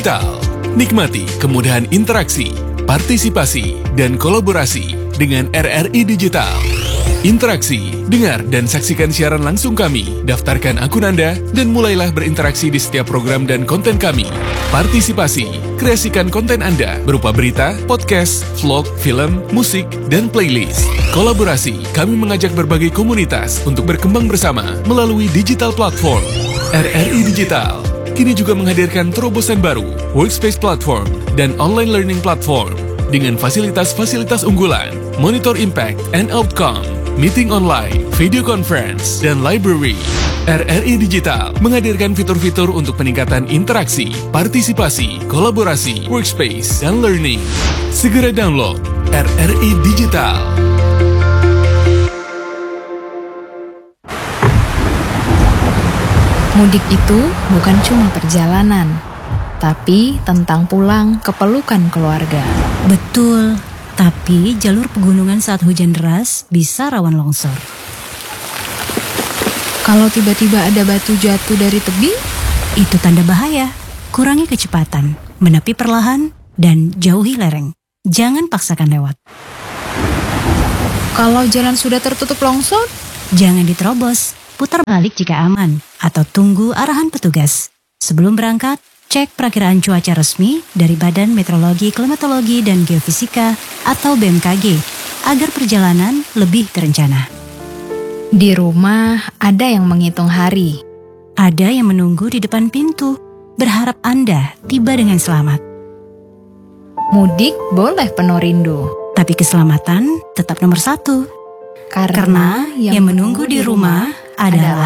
Digital. Nikmati kemudahan interaksi, partisipasi, dan kolaborasi dengan RRI Digital. Interaksi, dengar dan saksikan siaran langsung kami, daftarkan akun Anda, dan mulailah berinteraksi di setiap program dan konten kami. Partisipasi, kreasikan konten Anda berupa berita, podcast, vlog, film, musik, dan playlist. Kolaborasi, kami mengajak berbagai komunitas untuk berkembang bersama melalui digital platform. RRI Digital kini juga menghadirkan terobosan baru, workspace platform, dan online learning platform dengan fasilitas-fasilitas unggulan, monitor impact and outcome, meeting online, video conference, dan library. RRI Digital menghadirkan fitur-fitur untuk peningkatan interaksi, partisipasi, kolaborasi, workspace, dan learning. Segera download RRI Digital. Mudik itu bukan cuma perjalanan, tapi tentang pulang ke pelukan keluarga. Betul, tapi jalur pegunungan saat hujan deras bisa rawan longsor. Kalau tiba-tiba ada batu jatuh dari tebing, itu tanda bahaya. Kurangi kecepatan, menepi perlahan, dan jauhi lereng. Jangan paksakan lewat. kalau jalan sudah tertutup longsor, Jangan diterobos, putar balik jika aman, atau tunggu arahan petugas. Sebelum berangkat, cek perakiraan cuaca resmi dari Badan Meteorologi, Klimatologi, dan Geofisika atau BMKG agar perjalanan lebih terencana. di rumah ada yang menghitung hari. Ada yang menunggu di depan pintu, berharap Anda tiba dengan selamat. Mudik boleh penuh rindu, Tapi keselamatan tetap nomor 1. Karena yang menunggu di rumah adalah